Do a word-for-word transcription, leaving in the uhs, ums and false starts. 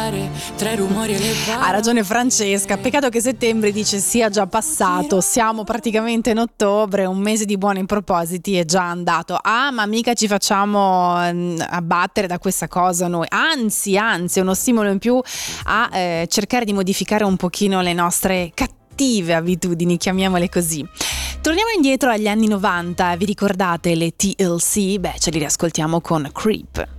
fare tra i rumori e le Ha ragione Francesca, peccato che settembre dice sia già passato, siamo praticamente in ottobre, un mese di buoni propositi è già andato. Ah, ma mica ci facciamo mm, abbattere da questa cosa noi, anzi, anzi, è uno stimolo in più a eh, cercare di modificare un pochino le nostre cattive abitudini, chiamiamole così. Torniamo indietro agli anni novanta, vi ricordate le T L C? Beh, ce li riascoltiamo con Creep.